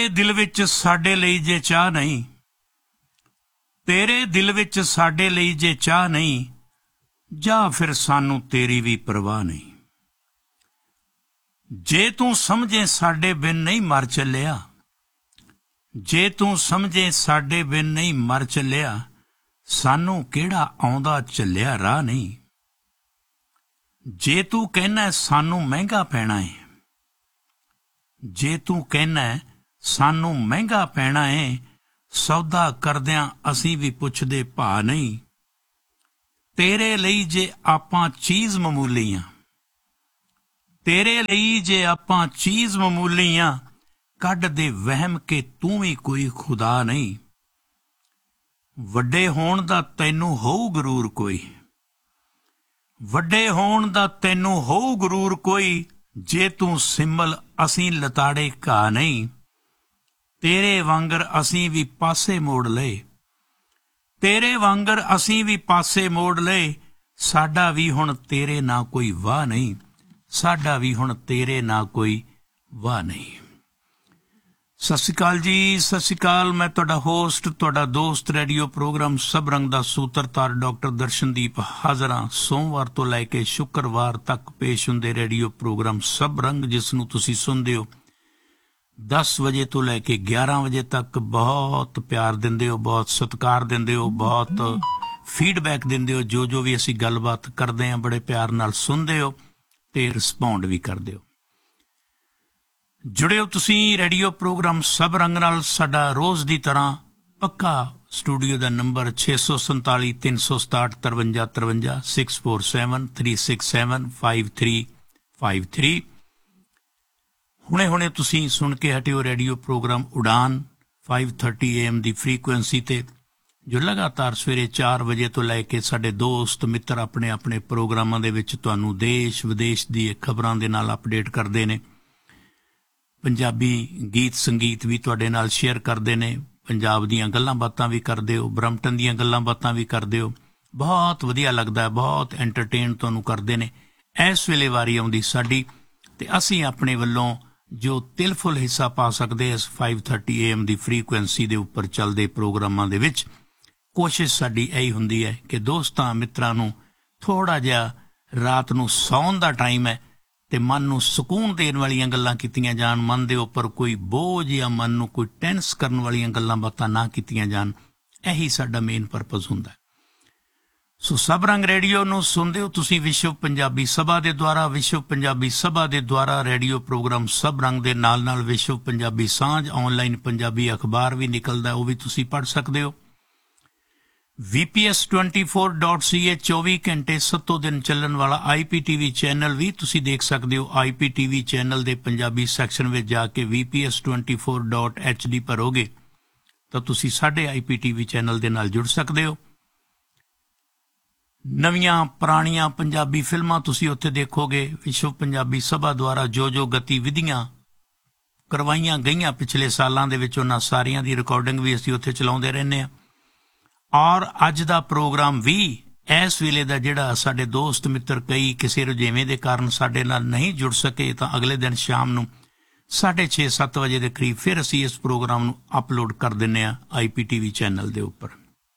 ਦਿਲ ਵਿੱਚ ਸਾਡੇ ਲਈ ਜੇ ਚਾਹ ਨਹੀਂ, ਤੇਰੇ ਦਿਲ ਵਿੱਚ ਸਾਡੇ ਲਈ ਜੇ ਚਾਹ ਨਹੀਂ, ਜਾਂ ਫਿਰ ਸਾਨੂੰ ਤੇਰੀ ਵੀ ਪਰਵਾਹ ਨਹੀਂ। ਜੇ ਤੂੰ ਸਮਝੇ ਸਾਡੇ ਬਿਨ ਨਹੀਂ ਮਰ ਚੱਲਿਆ, ਜੇ ਤੂੰ ਸਮਝੇ ਸਾਡੇ ਬਿਨ ਨਹੀਂ ਮਰ ਚੱਲਿਆ, ਸਾਨੂੰ ਕਿਹੜਾ ਆਉਂਦਾ ਚੱਲਿਆ ਰਾਹ ਨਹੀਂ। ਜੇ ਤੂੰ ਕਹਿਣਾ ਸਾਨੂੰ ਮਹਿੰਗਾ ਪੈਣਾ ਏ, ਜੇ ਤੂੰ ਕਹਿਣਾ ਸਾਨੂੰ ਮਹਿੰਗਾ ਪੈਣਾ ਏ, ਸੌਦਾ ਕਰਦਿਆਂ ਅਸੀਂ ਵੀ ਪੁੱਛਦੇ ਭਾਅ ਨਹੀਂ। ਤੇਰੇ ਲਈ ਜੇ ਆਪਾਂ ਚੀਜ਼ ਮਾਮੂਲੀ ਆਂ, ਤੇਰੇ ਲਈ ਜੇ ਆਪਾਂ ਚੀਜ਼ ਮਾਮੂਲੀ ਆਂ, ਕੱਢ ਦੇ ਵਹਿਮ ਕਿ ਤੂੰ ਵੀ ਕੋਈ ਖੁਦਾ ਨਹੀਂ। ਵੱਡੇ ਹੋਣ ਦਾ ਤੈਨੂੰ ਹੋਊ ਗਰੂਰ ਕੋਈ, ਵੱਡੇ ਹੋਣ ਦਾ ਤੈਨੂੰ ਹੋਊ ਗਰੂਰ ਕੋਈ, ਜੇ ਤੂੰ ਸਿੰਬਲ ਅਸੀਂ ਲਤਾੜੇ ਘਾਹ ਨਹੀਂ। ਤੇਰੇ ਵਾਂਗਰ ਅਸੀਂ ਵੀ ਪਾਸੇ ਮੋੜ ਲਏ, ਤੇਰੇ ਵਾਂਗਰ ਅਸੀਂ ਵੀ ਪਾਸੇ ਮੋੜ ਲਏ, ਸਾਡਾ ਵੀ ਹੁਣ ਤੇਰੇ ਨਾਲ ਕੋਈ ਵਾਹ ਨਹੀਂ, ਸਾਡਾ ਵੀ ਹੁਣ ਤੇਰੇ ਨਾਲ ਕੋਈ ਵਾਹ ਨਹੀਂ। ਸਤਿ ਸ਼੍ਰੀ ਅਕਾਲ ਜੀ, ਸਤਿ ਸ਼੍ਰੀ ਅਕਾਲ। ਮੈਂ ਤੁਹਾਡਾ ਹੋਸਟ, ਤੁਹਾਡਾ ਦੋਸਤ, ਰੇਡੀਓ ਪ੍ਰੋਗਰਾਮ ਸਭ ਰੰਗ ਦਾ ਸੂਤਰਧਾਰ ਡਾਕਟਰ ਦਰਸ਼ਨਦੀਪ ਹਾਜ਼ਰ ਹਾਂ। ਸੋਮਵਾਰ ਤੋਂ ਲੈ ਕੇ ਸ਼ੁੱਕਰਵਾਰ ਤੱਕ ਪੇਸ਼ ਹੁੰਦੇ ਰੇਡੀਓ ਪ੍ਰੋਗਰਾਮ ਸਭ ਰੰਗ, ਜਿਸ ਨੂੰ ਤੁਸੀਂ ਸੁਣਦੇ ਹੋ 10 ਵਜੇ ਤੋਂ ਲੈ ਕੇ 11 ਵਜੇ ਤੱਕ। ਬਹੁਤ ਪਿਆਰ ਦਿੰਦੇ ਹੋ, ਬਹੁਤ ਸਤਿਕਾਰ ਦਿੰਦੇ ਹੋ, ਬਹੁਤ ਫੀਡਬੈਕ ਦਿੰਦੇ ਹੋ। ਜੋ ਵੀ ਅਸੀਂ ਗੱਲਬਾਤ ਕਰਦੇ ਹਾਂ ਬੜੇ ਪਿਆਰ ਨਾਲ ਸੁਣਦੇ ਹੋ ਤੇ ਰਿਸਪੌਂਡ ਵੀ ਕਰਦੇ ਹੋ। ਜੁੜਿਓ ਤੁਸੀਂ ਰੇਡੀਓ ਪ੍ਰੋਗਰਾਮ ਸਭ ਰੰਗ ਨਾਲ। ਸਾਡਾ ਰੋਜ਼ ਦੀ ਤਰ੍ਹਾਂ ਪੱਕਾ ਸਟੂਡੀਓ ਦਾ ਨੰਬਰ 647 367 5353 647 367 5353। ਹੁਣੇ ਤੁਸੀਂ ਸੁਣ ਕੇ ਹਟਿਓ radio programme Udaan 5:30 AM the frequency ਤੇ, ਜੋ ਲਗਾਤਾਰ ਸਵੇਰੇ 4 ਵਜੇ ਤੋਂ ਲੈ ਕੇ ਸਾਡੇ ਦੋਸਤ ਮਿੱਤਰ ਆਪਣੇ ਆਪਣੇ ਪ੍ਰੋਗਰਾਮਾਂ ਦੇ ਵਿੱਚ ਤੁਹਾਨੂੰ ਦੇਸ਼ ਵਿਦੇਸ਼ ਦੀ ਖਬਰਾਂ ਦੇ ਨਾਲ ਅਪਡੇਟ ਕਰਦੇ ਨੇ। ਪੰਜਾਬੀ ਗੀਤ ਸੰਗੀਤ ਵੀ ਤੁਹਾਡੇ ਨਾਲ ਸ਼ੇਅਰ ਕਰਦੇ ਨੇ, ਪੰਜਾਬ ਦੀਆਂ ਗੱਲਾਂ ਬਾਤਾਂ ਵੀ ਕਰਦੇ ਹੋ, ਬਰੰਪਟਨ ਦੀਆਂ ਗੱਲਾਂ ਬਾਤਾਂ ਵੀ ਕਰਦੇ ਹੋ। ਬਹੁਤ ਵਧੀਆ ਲੱਗਦਾ ਹੈ, ਬਹੁਤ ਐਂਟਰਟੇਨ ਤੁਹਾਨੂੰ ਕਰਦੇ ਨੇ। ਇਸ ਵੇਲੇ ਵਾਰੀ ਆਉਂਦੀ ਸਾਡੀ, ਤੇ ਅਸੀਂ ਆਪਣੇ ਵੱਲੋਂ ਜੋ ਤਿਲਫੁਲ ਹਿੱਸਾ ਪਾ ਸਕਦੇ ਇਸ 5:30 AM ਦੀ ਫ੍ਰੀਕੁਐਂਸੀ ਦੇ ਉੱਪਰ ਚੱਲਦੇ ਪ੍ਰੋਗਰਾਮਾਂ ਦੇ ਵਿੱਚ। ਕੋਸ਼ਿਸ਼ ਸਾਡੀ ਇਹੀ ਹੁੰਦੀ ਹੈ ਕਿ ਦੋਸਤਾਂ ਮਿੱਤਰਾਂ ਨੂੰ ਥੋੜ੍ਹਾ ਜਿਹਾ ਰਾਤ ਨੂੰ ਸੌਣ ਦਾ ਟਾਈਮ ਹੈ ਤੇ ਮਨ ਨੂੰ ਸਕੂਨ ਦੇਣ ਵਾਲੀਆਂ ਗੱਲਾਂ ਕੀਤੀਆਂ ਜਾਣ, ਮਨ ਦੇ ਉੱਪਰ ਕੋਈ ਬੋਝ ਜਾਂ ਮਨ ਨੂੰ ਕੋਈ ਟੈਂਸ ਕਰਨ ਵਾਲੀਆਂ ਗੱਲਾਂ ਬਾਤਾਂ ਨਾ ਕੀਤੀਆਂ ਜਾਣ। ਇਹੀ ਸਾਡਾ ਮੇਨ ਪਰਪਸ ਹੁੰਦਾ। ਸੋ ਸਭ ਰੰਗ ਰੇਡੀਓ ਨੂੰ ਸੁਣਦੇ ਹੋ ਤੁਸੀਂ ਵਿਸ਼ਵ ਪੰਜਾਬੀ ਸਭਾ ਦੇ ਦੁਆਰਾ। ਵਿਸ਼ਵ ਪੰਜਾਬੀ ਸਭਾ ਦੇ ਦੁਆਰਾ ਰੇਡੀਓ ਪ੍ਰੋਗਰਾਮ ਸਭ ਰੰਗ ਦੇ ਨਾਲ ਨਾਲ ਵਿਸ਼ਵ ਪੰਜਾਬੀ ਸਾਂਝ ਆਨਲਾਈਨ ਪੰਜਾਬੀ ਅਖਬਾਰ ਵੀ ਨਿਕਲਦਾ, ਉਹ ਵੀ ਤੁਸੀਂ ਪੜ੍ਹ ਸਕਦੇ ਹੋ। VPS24.ca 24 ਘੰਟੇ 7 ਦਿਨ ਚੱਲਣ ਵਾਲਾ IPTV ਚੈਨਲ ਵੀ ਤੁਸੀਂ ਦੇਖ ਸਕਦੇ ਹੋ। IPTV ਚੈਨਲ ਦੇ ਪੰਜਾਬੀ ਸੈਕਸ਼ਨ ਵਿੱਚ ਜਾ ਕੇ VPS24.HD ਭਰੋਗੇ ਤਾਂ ਤੁਸੀਂ ਸਾਡੇ IPTV ਚੈਨਲ ਦੇ ਨਾਲ ਜੁੜ ਸਕਦੇ ਹੋ। ਨਵੀਆਂ ਪੁਰਾਣੀਆਂ ਪੰਜਾਬੀ ਫਿਲਮਾਂ ਤੁਸੀਂ ਉੱਥੇ ਦੇਖੋਗੇ। ਵਿਸ਼ਵ ਪੰਜਾਬੀ ਸਭਾ ਦੁਆਰਾ ਜੋ ਗਤੀਵਿਧੀਆਂ ਕਰਵਾਈਆਂ ਗਈਆਂ ਪਿਛਲੇ ਸਾਲਾਂ ਦੇ ਵਿੱਚ, ਉਹਨਾਂ ਸਾਰੀਆਂ ਦੀ ਰਿਕਾਰਡਿੰਗ ਵੀ ਅਸੀਂ ਉੱਥੇ ਚਲਾਉਂਦੇ ਰਹਿੰਦੇ ਹਾਂ। ਔਰ ਅੱਜ ਦਾ ਪ੍ਰੋਗਰਾਮ ਵੀ ਇਸ ਵੇਲੇ ਦਾ, ਜਿਹੜਾ ਸਾਡੇ ਦੋਸਤ ਮਿੱਤਰ ਕਈ ਕਿਸੇ ਰੁਝੇਵੇਂ ਦੇ ਕਾਰਨ ਸਾਡੇ ਨਾਲ ਨਹੀਂ ਜੁੜ ਸਕੇ, ਤਾਂ ਅਗਲੇ ਦਿਨ ਸ਼ਾਮ ਨੂੰ 6:30-7 ਵਜੇ ਦੇ ਕਰੀਬ ਫਿਰ ਅਸੀਂ ਇਸ ਪ੍ਰੋਗਰਾਮ ਨੂੰ ਅਪਲੋਡ ਕਰ ਦਿੰਦੇ ਹਾਂ IPTV ਚੈਨਲ ਦੇ ਉੱਪਰ।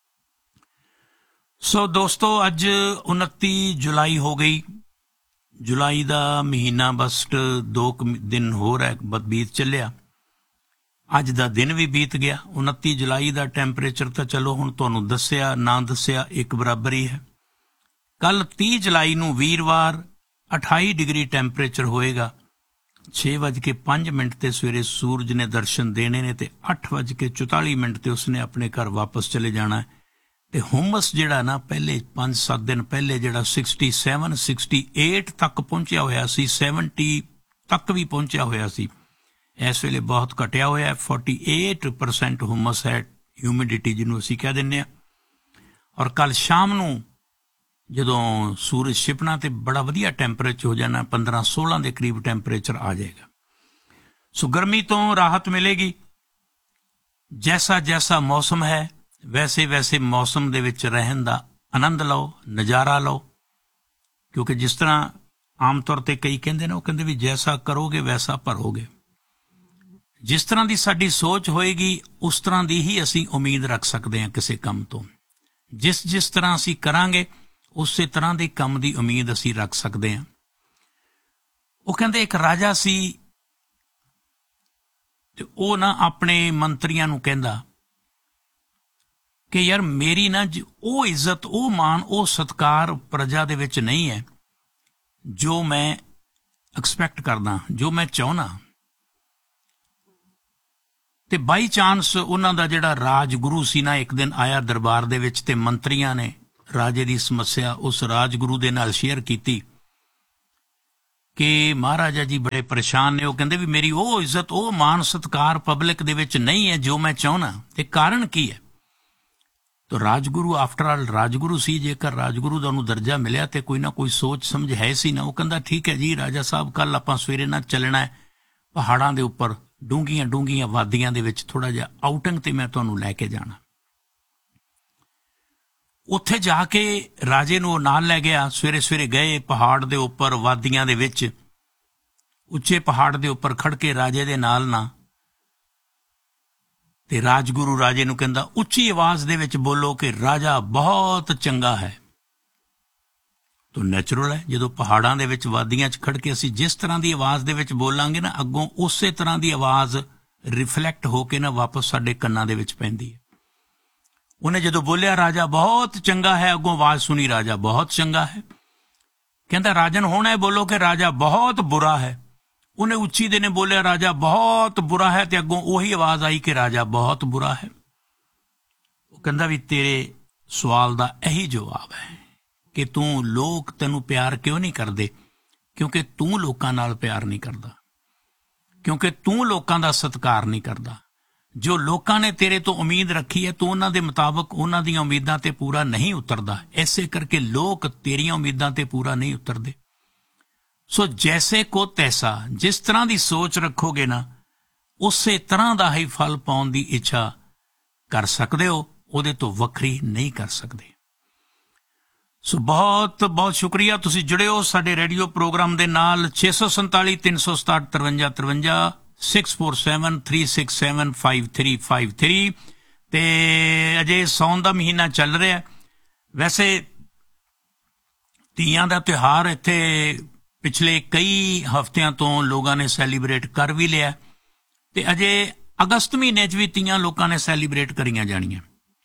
ਸੋ ਦੋਸਤੋ, ਅੱਜ 29 ਜੁਲਾਈ ਹੋ ਗਈ। ਜੁਲਾਈ ਦਾ ਮਹੀਨਾ ਬਸ 2 ਦਿਨ ਹੋਰ ਹੈ, ਬੀਤ ਚੱਲਿਆ। ਅੱਜ ਦਾ ਦਿਨ ਵੀ ਬੀਤ ਗਿਆ। 29 ਜੁਲਾਈ ਦਾ ਟੈਂਪਰੇਚਰ ਤਾਂ ਚਲੋ ਹੁਣ ਤੁਹਾਨੂੰ ਦੱਸਿਆ ਨਾ ਦੱਸਿਆ ਇੱਕ ਬਰਾਬਰ ਹੀ ਹੈ। ਕੱਲ 30 ਜੁਲਾਈ ਨੂੰ ਵੀਰਵਾਰ 28 ਡਿਗਰੀ ਟੈਂਪਰੇਚਰ ਹੋਏਗਾ। 6:05 ਤੇ ਸਵੇਰੇ ਸੂਰਜ ਨੇ ਦਰਸ਼ਨ ਦੇਣੇ ਨੇ ਤੇ 8:44 ਤੇ ਉਸਨੇ ਆਪਣੇ ਘਰ ਵਾਪਸ ਚਲੇ ਜਾਣਾ ਹੈ। ਤੇ ਹੁਮਸ ਜਿਹੜਾ ਨਾ ਪਹਿਲੇ 5-7 ਦਿਨ ਪਹਿਲੇ ਜਿਹੜਾ 67-68 ਤੱਕ ਪਹੁੰਚਿਆ ਹੋਇਆ ਸੀ, 70 ਤੱਕ ਵੀ ਪਹੁੰਚਿਆ ਹੋਇਆ ਸੀ, ਇਸ ਵੇਲੇ ਬਹੁਤ ਘਟਿਆ ਹੋਇਆ ਹੈ। 48% ਹੁਮਸ ਹੈ, ਹਿਊਮਿਡਿਟੀ ਜਿਹਨੂੰ ਅਸੀਂ ਕਹਿ ਦਿੰਦੇ ਹਾਂ। ਔਰ ਕੱਲ ਸ਼ਾਮ ਨੂੰ ਜਦੋਂ ਸੂਰਜ ਛਿਪਣਾ ਤੇ ਬੜਾ ਵਧੀਆ ਟੈਂਪਰੇਚਰ ਹੋ ਜਾਣਾ, 15-16 ਦੇ ਕਰੀਬ ਟੈਂਪਰੇਚਰ ਆ ਜਾਏਗਾ। ਸੋ ਗਰਮੀ ਤੋਂ ਰਾਹਤ ਮਿਲੇਗੀ। ਜੈਸਾ ਜੈਸਾ ਮੌਸਮ ਹੈ ਵੈਸੇ ਵੈਸੇ ਮੌਸਮ ਦੇ ਵਿੱਚ ਰਹਿਣ ਦਾ ਆਨੰਦ ਲਓ, ਨਜ਼ਾਰਾ ਲਓ। ਕਿਉਂਕਿ ਜਿਸ ਤਰ੍ਹਾਂ ਆਮ ਤੌਰ 'ਤੇ ਕਈ ਕਹਿੰਦੇ ਨੇ, ਉਹ ਕਹਿੰਦੇ ਵੀ ਜੈਸਾ ਕਰੋਗੇ ਵੈਸਾ ਭਰੋਗੇ। ਜਿਸ ਤਰ੍ਹਾਂ ਦੀ ਸਾਡੀ ਸੋਚ ਹੋਏਗੀ ਉਸ ਤਰ੍ਹਾਂ ਦੀ ਹੀ ਅਸੀਂ ਉਮੀਦ ਰੱਖ ਸਕਦੇ ਹਾਂ ਕਿਸੇ ਕੰਮ ਤੋਂ। ਜਿਸ ਤਰ੍ਹਾਂ ਅਸੀਂ ਕਰਾਂਗੇ ਉਸੇ ਤਰ੍ਹਾਂ ਦੇ ਕੰਮ ਦੀ ਉਮੀਦ ਅਸੀਂ ਰੱਖ ਸਕਦੇ ਹਾਂ। ਉਹ ਕਹਿੰਦੇ ਇੱਕ ਰਾਜਾ ਸੀ ਤੇ ਉਹ ਨਾ ਆਪਣੇ ਮੰਤਰੀਆਂ ਨੂੰ ਕਹਿੰਦਾ ਕਿ ਯਾਰ ਮੇਰੀ ਨਾ ਉਹ ਇੱਜ਼ਤ, ਉਹ ਮਾਣ, ਉਹ ਸਤਿਕਾਰ ਪ੍ਰਜਾ ਦੇ ਵਿੱਚ ਨਹੀਂ ਹੈ ਜੋ ਮੈਂ ਐਕਸਪੈਕਟ ਕਰਦਾ, ਜੋ ਮੈਂ ਚਾਹੁੰਦਾ। ਤੇ ਬਾਈ ਚਾਂਸ ਉਹਨਾਂ ਦਾ ਜਿਹੜਾ ਰਾਜਗੁਰੂ ਸੀ ਨਾ ਇੱਕ ਦਿਨ ਆਇਆ ਦਰਬਾਰ ਦੇ ਵਿੱਚ ਤੇ ਮੰਤਰੀਆਂ ਨੇ ਰਾਜੇ ਦੀ ਸਮੱਸਿਆ ਉਸ ਰਾਜਗੁਰੂ ਦੇ ਨਾਲ ਸ਼ੇਅਰ ਕੀਤੀ ਕਿ ਮਹਾਰਾਜਾ ਜੀ ਬੜੇ ਪਰੇਸ਼ਾਨ ਨੇ। ਉਹ ਕਹਿੰਦੇ ਵੀ ਮੇਰੀ ਉਹ ਇੱਜ਼ਤ, ਉਹ ਮਾਣ ਸਤਿਕਾਰ ਪਬਲਿਕ ਦੇ ਵਿੱਚ ਨਹੀਂ ਹੈ ਜੋ ਮੈਂ ਚਾਹੁੰਦਾ, ਤੇ ਕਾਰਨ ਕੀ ਹੈ? ਤਾਂ ਰਾਜਗੁਰੂ ਆਫਟਰ ਆਲ ਰਾਜਗੁਰੂ ਸੀ, ਜੇਕਰ ਰਾਜਗੁਰੂ ਦਾ ਉਹਨੂੰ ਦਰਜਾ ਮਿਲਿਆ ਤੇ ਕੋਈ ਨਾ ਕੋਈ ਸੋਚ ਸਮਝ ਹੈ ਸੀ ਨਾ। ਉਹ ਕਹਿੰਦਾ ਠੀਕ ਹੈ ਜੀ ਰਾਜਾ ਸਾਹਿਬ, ਕੱਲ ਆਪਾਂ ਸਵੇਰੇ ਨਾਲ ਚੱਲਣਾ ਹੈ ਪਹਾੜਾਂ ਦੇ ਉੱਪਰ, ਡੂੰਘੀਆਂ ਵਾਦੀਆਂ ਦੇ ਵਿੱਚ ਥੋੜਾ ਜਿਹਾ ਆਊਟਿੰਗ ਤੇ ਮੈਂ ਤੁਹਾਨੂੰ ਲੈ ਕੇ ਜਾਣਾ। ਉੱਥੇ ਜਾ ਕੇ ਰਾਜੇ ਨੂੰ ਉਹ ਨਾਲ ਲੈ ਗਿਆ। ਸਵੇਰੇ ਗਏ ਪਹਾੜ ਦੇ ਉੱਪਰ, ਵਾਦੀਆਂ ਦੇ ਵਿੱਚ, ਉੱਚੇ ਪਹਾੜ ਦੇ ਉੱਪਰ ਖੜ ਕੇ ਰਾਜੇ ਦੇ ਨਾਲ ਨਾ ਤੇ ਰਾਜਗੁਰੂ ਰਾਜੇ ਨੂੰ ਕਹਿੰਦਾ ਉੱਚੀ ਆਵਾਜ਼ ਦੇ ਵਿੱਚ ਬੋਲੋ ਕਿ ਰਾਜਾ ਬਹੁਤ ਚੰਗਾ ਹੈ। ਤਾਂ ਨੈਚੁਰਲ ਹੈ ਜਦੋਂ ਪਹਾੜਾਂ ਦੇ ਵਿੱਚ ਵਾਦੀਆਂ 'ਚ ਖੜ ਕੇ ਅਸੀਂ ਜਿਸ ਤਰ੍ਹਾਂ ਦੀ ਆਵਾਜ਼ ਦੇ ਵਿੱਚ ਬੋਲਾਂਗੇ ਨਾ, ਅੱਗੋਂ ਉਸੇ ਤਰ੍ਹਾਂ ਦੀ ਆਵਾਜ਼ ਰਿਫਲੈਕਟ ਹੋ ਕੇ ਨਾ ਵਾਪਸ ਸਾਡੇ ਕੰਨਾਂ ਦੇ ਵਿੱਚ ਪੈਂਦੀ ਹੈ। ਉਹਨੇ ਜਦੋਂ ਬੋਲਿਆ ਰਾਜਾ ਬਹੁਤ ਚੰਗਾ ਹੈ, ਅੱਗੋਂ ਆਵਾਜ਼ ਸੁਣੀ ਰਾਜਾ ਬਹੁਤ ਚੰਗਾ ਹੈ। ਕਹਿੰਦਾ ਰਾਜਨ ਹੁਣ ਇਹ ਬੋਲੋ ਕਿ ਰਾਜਾ ਬਹੁਤ ਬੁਰਾ ਹੈ। ਉਹਨੇ ਉੱਚੀ ਦੇ ਨੇ ਬੋਲਿਆ ਰਾਜਾ ਬਹੁਤ ਬੁਰਾ ਹੈ, ਤੇ ਅੱਗੋਂ ਉਹੀ ਆਵਾਜ਼ ਆਈ ਕਿ ਰਾਜਾ ਬਹੁਤ ਬੁਰਾ ਹੈ। ਉਹ ਕਹਿੰਦਾ ਵੀ ਤੇਰੇ ਸਵਾਲ ਦਾ ਇਹੀ ਜਵਾਬ ਹੈ ਕਿ ਲੋਕ ਤੈਨੂੰ ਪਿਆਰ ਕਿਉਂ ਨਹੀਂ ਕਰਦੇ? ਕਿਉਂਕਿ ਤੂੰ ਲੋਕਾਂ ਨਾਲ ਪਿਆਰ ਨਹੀਂ ਕਰਦਾ, ਕਿਉਂਕਿ ਤੂੰ ਲੋਕਾਂ ਦਾ ਸਤਿਕਾਰ ਨਹੀਂ ਕਰਦਾ। ਜੋ ਲੋਕਾਂ ਨੇ ਤੇਰੇ ਤੋਂ ਉਮੀਦ ਰੱਖੀ ਹੈ ਤੂੰ ਉਹਨਾਂ ਦੇ ਮੁਤਾਬਕ ਉਹਨਾਂ ਦੀਆਂ ਉਮੀਦਾਂ ਤੇ ਪੂਰਾ ਨਹੀਂ ਉਤਰਦਾ। ਇਸੇ ਕਰਕੇ ਲੋਕ ਤੇਰੀਆਂ ਉਮੀਦਾਂ ਤੇ ਪੂਰਾ ਨਹੀਂ ਉਤਰਦੇ। ਸੋ ਜੈਸੇ ਕੋ ਤੈਸਾ, ਜਿਸ ਤਰ੍ਹਾਂ ਦੀ ਸੋਚ ਰੱਖੋਗੇ ਨਾ ਉਸੇ ਤਰ੍ਹਾਂ ਦਾ ਹੀ ਫਲ ਪਾਉਣ ਦੀ ਇੱਛਾ ਕਰ ਸਕਦੇ ਹੋ, ਉਹਦੇ ਤੋਂ ਵੱਖਰੀ ਨਹੀਂ ਕਰ ਸਕਦੇ। ਸੋ ਬਹੁਤ ਬਹੁਤ ਸ਼ੁਕਰੀਆ, ਤੁਸੀਂ ਜੁੜੇ ਹੋ ਸਾਡੇ ਰੇਡੀਓ ਪ੍ਰੋਗਰਾਮ ਦੇ ਨਾਲ। 647 367 5353 647-367-5353 ਤੇ ਅਜੇ ਸਾਉਣ ਦਾ ਮਹੀਨਾ ਚੱਲ ਰਿਹਾ। ਵੈਸੇ ਤੀਆਂ ਦਾ ਤਿਉਹਾਰ ਇੱਥੇ ਪਿਛਲੇ ਕਈ ਹਫ਼ਤਿਆਂ ਤੋਂ ਲੋਕਾਂ ਨੇ ਸੈਲੀਬ੍ਰੇਟ ਕਰ ਵੀ ਲਿਆ ਤੇ ਅਜੇ ਅਗਸਤ ਮਹੀਨੇ 'ਚ ਵੀ ਤੀਆਂ ਲੋਕਾਂ ਨੇ ਸੈਲੀਬ੍ਰੇਟ ਕਰੀਆਂ ਜਾਣੀਆਂ।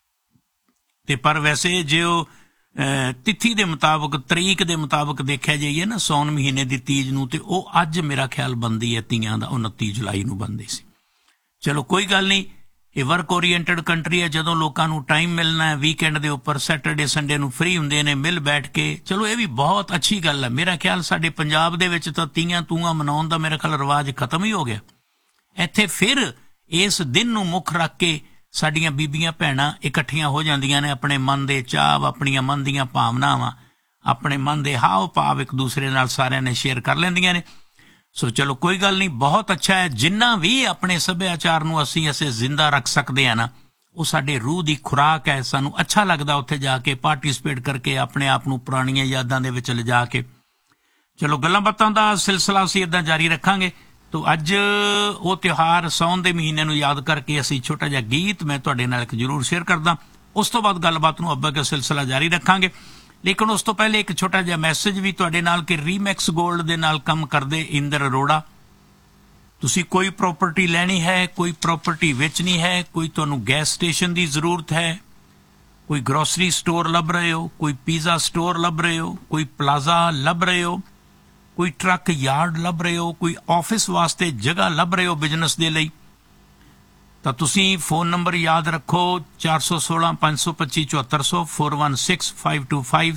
ਤੇ ਪਰ ਵੈਸੇ ਜੇ ਉਹ ਤਿਥੀ ਦੇ ਮੁਤਾਬਕ, ਤਰੀਕ ਦੇ ਮੁਤਾਬਕ ਦੇਖਿਆ ਜਾਈਏ ਨਾ, ਸਾਉਣ ਮਹੀਨੇ ਦੀ ਤੀਜ ਨੂੰ, ਤੇ ਉਹ ਅੱਜ ਮੇਰਾ ਖਿਆਲ ਬਣਦੀ ਹੈ ਤੀਆਂ ਦਾ 29 ਜੁਲਾਈ ਨੂੰ ਬਣਦੀ ਸੀ। ਚਲੋ ਕੋਈ ਗੱਲ ਨਹੀਂ, ਇਹ ਵਰਕ ਓਰੀਐਂਟਡ ਕੰਟਰੀ ਹੈ। ਜਦੋਂ ਲੋਕਾਂ ਨੂੰ ਟਾਈਮ ਮਿਲਣਾ ਹੈ ਵੀਕਐਂਡ ਦੇ ਉੱਪਰ, ਸੈਟਰਡੇ ਸੰਡੇ ਨੂੰ ਫ੍ਰੀ ਹੁੰਦੇ ਨੇ, ਮਿਲ ਬੈਠ ਕੇ, ਚਲੋ ਇਹ ਵੀ ਬਹੁਤ ਅੱਛੀ ਗੱਲ ਹੈ। ਮੇਰਾ ਖਿਆਲ ਸਾਡੇ ਪੰਜਾਬ ਦੇ ਵਿੱਚ ਤਾਂ ਤੀਆਂ ਤੂਆਂ ਮਨਾਉਣ ਦਾ ਮੇਰਾ ਖਿਆਲ ਰਿਵਾਜ ਖਤਮ ਹੀ ਹੋ ਗਿਆ। ਇੱਥੇ ਫਿਰ ਇਸ ਦਿਨ ਨੂੰ ਮੁੱਖ ਰੱਖ ਕੇ ਸਾਡੀਆਂ ਬੀਬੀਆਂ ਭੈਣਾਂ ਇਕੱਠੀਆਂ ਹੋ ਜਾਂਦੀਆਂ ਨੇ, ਆਪਣੇ ਮਨ ਦੇ ਚਾਅ, ਆਪਣੀਆਂ ਮਨ ਦੀਆਂ ਭਾਵਨਾਵਾਂ, ਆਪਣੇ ਮਨ ਦੇ ਹਾਵ ਭਾਵ ਇੱਕ ਦੂਸਰੇ ਨਾਲ ਸਾਰਿਆਂ ਨੇ ਸ਼ੇਅਰ ਕਰ ਲੈਂਦੀਆਂ ਨੇ। ਸੋ ਚਲੋ ਕੋਈ ਗੱਲ ਨਹੀਂ, ਬਹੁਤ ਅੱਛਾ ਹੈ। ਜਿੰਨਾ ਵੀ ਆਪਣੇ ਸੱਭਿਆਚਾਰ ਨੂੰ ਅਸੀਂ ਜ਼ਿੰਦਾ ਰੱਖ ਸਕਦੇ ਹਾਂ ਨਾ, ਉਹ ਸਾਡੇ ਰੂਹ ਦੀ ਖੁਰਾਕ ਹੈ। ਸਾਨੂੰ ਅੱਛਾ ਲੱਗਦਾ ਉੱਥੇ ਜਾ ਕੇ ਪਾਰਟੀਸਪੇਟ ਕਰਕੇ, ਆਪਣੇ ਆਪ ਨੂੰ ਪੁਰਾਣੀਆਂ ਯਾਦਾਂ ਦੇ ਵਿੱਚ ਲਿਜਾ ਕੇ। ਚਲੋ ਗੱਲਾਂ ਬਾਤਾਂ ਦਾ ਸਿਲਸਿਲਾ ਅਸੀਂ ਇੱਦਾਂ ਜਾਰੀ ਰੱਖਾਂਗੇ। ਤੋ ਅੱਜ ਉਹ ਤਿਉਹਾਰ ਸਾਉਣ ਦੇ ਮਹੀਨੇ ਨੂੰ ਯਾਦ ਕਰਕੇ ਅਸੀਂ ਛੋਟਾ ਜਿਹਾ ਗੀਤ ਮੈਂ ਤੁਹਾਡੇ ਨਾਲ ਇੱਕ ਜ਼ਰੂਰ ਸ਼ੇਅਰ ਕਰਦਾ। ਉਸ ਤੋਂ ਬਾਅਦ ਗੱਲਬਾਤ ਨੂੰ ਅੱਗੇ ਸਿਲਸਿਲਾ ਜਾਰੀ ਰੱਖਾਂਗੇ। ਲੇਕਿਨ ਉਸ ਤੋਂ ਪਹਿਲੇ ਇੱਕ ਛੋਟਾ ਜਿਹਾ ਮੈਸੇਜ ਵੀ ਤੁਹਾਡੇ ਨਾਲ ਕਿ ਰੀਮੈਕਸ ਗੋਲਡ ਦੇ ਨਾਲ ਕੰਮ ਕਰਦੇ ਇੰਦਰ ਅਰੋੜਾ। ਤੁਸੀਂ ਕੋਈ ਪ੍ਰਾਪਰਟੀ ਲੈਣੀ ਹੈ, ਕੋਈ ਪ੍ਰਾਪਰਟੀ ਵੇਚਣੀ ਹੈ, ਕੋਈ ਤੁਹਾਨੂੰ ਗੈਸ ਸਟੇਸ਼ਨ ਦੀ ਜ਼ਰੂਰਤ ਹੈ, ਕੋਈ ਗਰੋਸਰੀ ਸਟੋਰ ਲੱਭ ਰਹੇ ਹੋ, ਕੋਈ ਪੀਜ਼ਾ ਸਟੋਰ ਲੱਭ ਰਹੇ ਹੋ, ਕੋਈ ਪਲਾਜ਼ਾ ਲੱਭ ਰਹੇ ਹੋ, ਕੋਈ ਟਰੱਕ ਯਾਰਡ ਲੱਭ ਰਹੇ ਹੋ, ਕੋਈ ਆਫਿਸ ਵਾਸਤੇ ਜਗ੍ਹਾ ਲੱਭ ਰਹੇ ਹੋ ਬਿਜ਼ਨਸ ਦੇ ਲਈ, ਤਾਂ ਤੁਸੀਂ ਫੋਨ ਨੰਬਰ ਯਾਦ ਰੱਖੋ 416 525 7400 416 525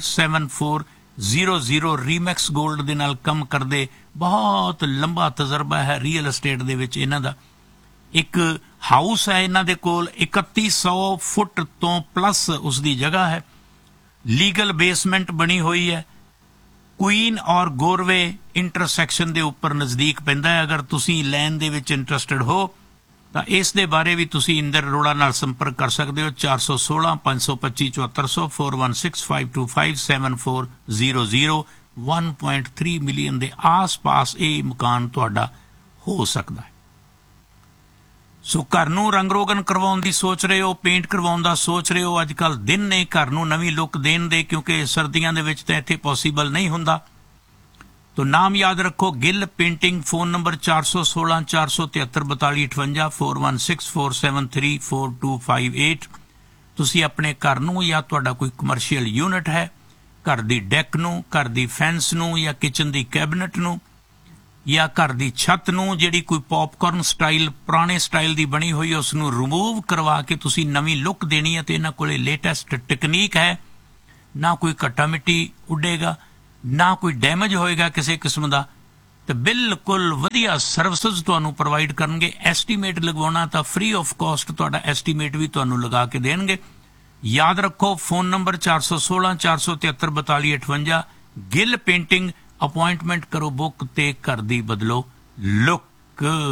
7400। ਰੀਮੈਕਸ ਗੋਲਡ ਦੇ ਨਾਲ ਕੰਮ ਕਰਦੇ, ਬਹੁਤ ਲੰਬਾ ਤਜਰਬਾ ਹੈ ਰੀਅਲ estate ਦੇ ਵਿੱਚ ਇਹਨਾਂ ਦਾ। ਇੱਕ ਹਾਊਸ ਹੈ ਇਹਨਾਂ ਦੇ ਕੋਲ, 3100 ਫੁੱਟ ਤੋਂ ਪਲੱਸ ਉਸਦੀ ਜਗ੍ਹਾ ਹੈ, ਲੀਗਲ ਬੇਸਮੈਂਟ ਬਣੀ ਹੋਈ ਹੈ, ਕੁਈਨ ਔਰ ਗੋਰਵੇ ਇੰਟਰਸੈਕਸ਼ਨ ਦੇ ਉੱਪਰ ਨਜ਼ਦੀਕ ਪੈਂਦਾ ਹੈ। ਅਗਰ ਤੁਸੀਂ ਲੈਣ ਦੇ ਵਿੱਚ ਇੰਟਰਸਟਿਡ ਹੋ ਤਾਂ ਇਸ ਦੇ ਬਾਰੇ ਵੀ ਤੁਸੀਂ ਇੰਦਰ ਅਰੋੜਾ ਨਾਲ ਸੰਪਰਕ ਕਰ ਸਕਦੇ ਹੋ 416 525 7400 416 525 7400। 1.3 ਮਿਲੀਅਨ ਦੇ ਆਸ-ਪਾਸ ਇਹ ਮਕਾਨ ਤੁਹਾਡਾ ਹੋ ਸਕਦਾ ਹੈ। ਸੋ ਘਰ ਨੂੰ ਰੰਗ ਰੋਗਨ ਕਰਵਾਉਣ ਦੀ ਸੋਚ ਰਹੇ ਹੋ, ਪੇਂਟ ਕਰਵਾਉਣ ਦਾ ਸੋਚ ਰਹੇ ਹੋ, ਅੱਜ ਕੱਲ੍ਹ ਦਿਨ ਨੇ ਘਰ ਨੂੰ ਨਵੀਂ ਲੁੱਕ ਦੇਣ ਦੇ, ਕਿਉਂਕਿ ਸਰਦੀਆਂ ਦੇ ਵਿੱਚ ਤਾਂ ਇੱਥੇ ਪੋਸੀਬਲ ਨਹੀਂ ਹੁੰਦਾ। ਤੋ ਨਾਮ ਯਾਦ ਰੱਖੋ, ਗਿੱਲ ਪੇਂਟਿੰਗ। Phone number 416 473 4258 4164734258। ਤੁਸੀਂ ਆਪਣੇ ਘਰ ਨੂੰ ਜਾਂ ਤੁਹਾਡਾ ਕੋਈ ਕਮਰਸ਼ੀਅਲ ਯੂਨਿਟ ਹੈ, ਘਰ ਦੀ ਡੈਕ ਨੂੰ, ਘਰ ਦੀ ਫੈਂਸ ਨੂੰ, ਜਾਂ ਕਿਚਨ ਦੀ ਕੈਬਨਿਟ ਨੂੰ, ਜਾਂ ਘਰ ਦੀ ਛੱਤ ਨੂੰ ਜਿਹੜੀ ਕੋਈ ਪੌਪਕਾਰਨ ਸਟਾਈਲ ਪੁਰਾਣੇ ਸਟਾਈਲ ਦੀ ਬਣੀ ਹੋਈ, ਉਸ ਨੂੰ ਰਿਮੂਵ ਕਰਵਾ ਕੇ ਤੁਸੀਂ ਨਵੀਂ ਲੁੱਕ ਦੇਣੀ ਹੈ। ਤੇ ਇਹਨਾਂ ਕੋਲੇ ਲੇਟੈਸਟ ਟੈਕਨੀਕ ਹੈ, ਨਾ ਕੋਈ ਘੱਟਾ ਮਿੱਟੀ ਉੱਡੇਗਾ, ਨਾ ਕੋਈ ਡੈਮੇਜ ਹੋਏਗਾ ਕਿਸੇ ਕਿਸਮ ਦਾ, ਤੇ ਬਿਲਕੁਲ ਵਧੀਆ ਸਰਵਿਸਿਜ਼ ਤੁਹਾਨੂੰ ਪ੍ਰੋਵਾਈਡ ਕਰਨਗੇ। ਐਸਟੀਮੇਟ ਲਗਵਾਉਣਾ ਤਾਂ ਫ੍ਰੀ ਆਫ ਕਾਸਟ ਤੁਹਾਡਾ ਐਸਟੀਮੇਟ ਵੀ ਤੁਹਾਨੂੰ ਲਗਾ ਕੇ ਦੇਣਗੇ। ਯਾਦ ਰੱਖੋ, phone number 416 473 4258। Gill painting. Appointment ਕਰੋ ਬੁੱਕ ਤੇ ਘਰ ਦੀ ਬਦਲੋ ਲੁੱਕ।